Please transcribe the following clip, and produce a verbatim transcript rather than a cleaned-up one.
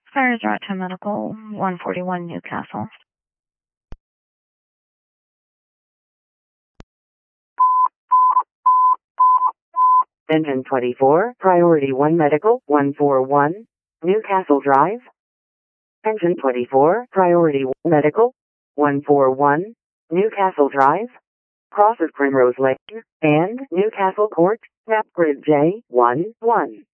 Fires Route to Medical, one forty-one Newcastle. Engine twenty-four, Priority one Medical, one forty-one, Newcastle Drive. Engine twenty-four, Priority one Medical, one forty-one, Newcastle Drive. Crosses Primrose Lane and Newcastle Court, Map Grid J one one.